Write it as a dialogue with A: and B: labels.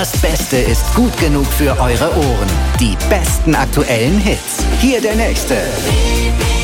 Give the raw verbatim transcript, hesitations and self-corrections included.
A: Das Beste ist gut genug für eure Ohren. Die besten aktuellen Hits. Hier der nächste.